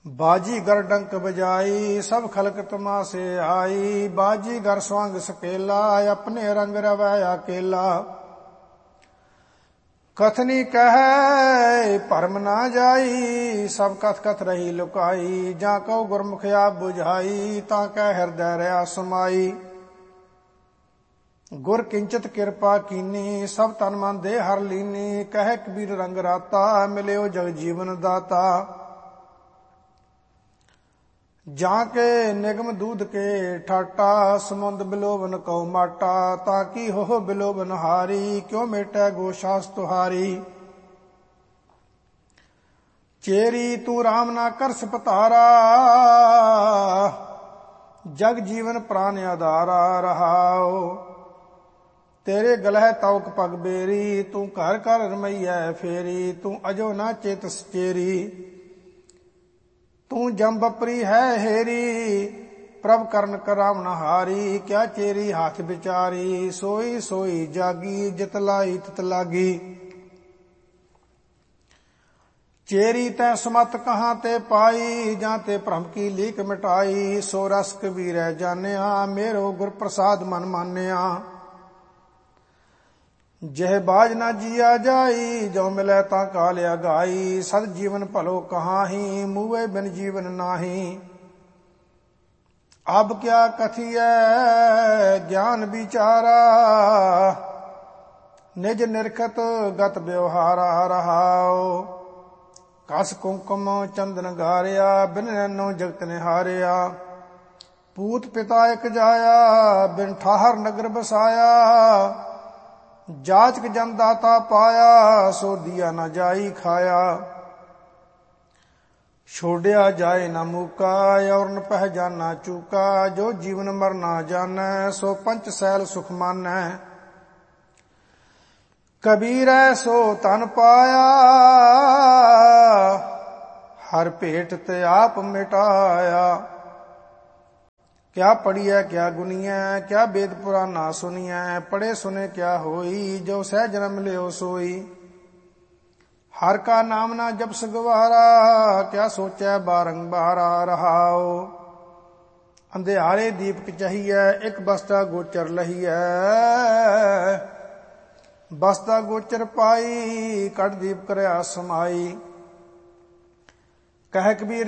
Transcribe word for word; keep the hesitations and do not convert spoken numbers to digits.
बाजीगर डंक बजाई सब खलक तमाशे आई। बाजीगर स्वांग सकेला अपने रंग रवै अकेला। कथनी कह भरम ना जाई सब कथ कथ रही लुकाई। जा कहो गुरमुख आप बुझाई ता कह हृदय रहा समाई। गुर किंचित कृपा कीनी सब तन मन दे हर लीनी। कह कबीर रंग राता मिलियो जग जीवन दाता। जाके निगम दूध के ठाटा समुंद बिलोवन कौ माटा। ताकि हो बिलोवन हारी क्यों मेटै गोशास तुहारी। चेरी तू राम ना कर सपतारा जग जीवन प्राण आधारा रहाओ। तेरे गलह तौक पग बेरी तू घर घर रमैया फेरी। तू अजो ना चेतस चेरी तू जम बपरी है हेरी। प्रभ करण करावण हारी क्या चेरी हाथ बिचारी। सोई सोई जागी जित लाई तित लागी। चेरी तै सुमत कहाँ ते पाई जाते भ्रम की लीक मिटाई। सो रस कबीर जानिया मेरो गुर प्रसाद मन मानिया। जह बाज ना जिया जाई जो मिलै ता कालिया गाई। सद जीवन भलो कहाही मुए बिन जीवन नाही। अब क्या कथिय ज्ञान विचारा निज निरखत गत व्यवहारा रहाओ। कस कुंकुम चंदन गारिया बिन नैनो जगत निहारिया। पूत पिता एक जाया बिन ठाहर नगर बसाया। जाचक जन दाता पाया सो दिया न जाई खाया। छोड़िया जाए न मूका और न पहचाना चूका। जो जीवन मर ना जानै सो पंच सैल सुख मानै। कबीर सो तन पाया हर भेट ते आप मिटाया। क्या पढ़िए क्या गुनिया क्या वेद पुराना सुनिए। पढ़े सुने क्या होई जो सह जन्म लियो सोई। हर का नाम ना जप सगवारा क्या सोचै बारंबारा रहाओ। अंधियारे दीपक चाहिए एक बस्ता गोचर लहीए। बस्ता गोचर पाई कट दीप करया समाई। कह कबीर